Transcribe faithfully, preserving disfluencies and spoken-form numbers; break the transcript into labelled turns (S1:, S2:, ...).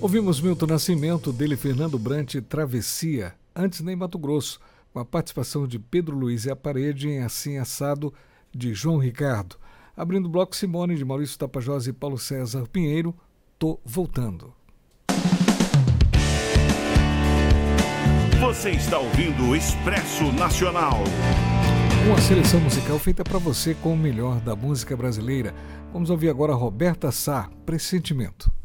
S1: Ouvimos Milton Nascimento, dele Fernando Brant, Travessia, antes nem Mato Grosso, com a participação de Pedro Luiz e a Parede em Assim Assado, de João Ricardo. Abrindo o bloco, Simone, de Maurício Tapajós e Paulo César Pinheiro, Tô Voltando.
S2: Você está ouvindo o Expresso Nacional.
S1: Uma seleção musical feita para você com o melhor da música brasileira. Vamos ouvir agora Roberta Sá, Pressentimento.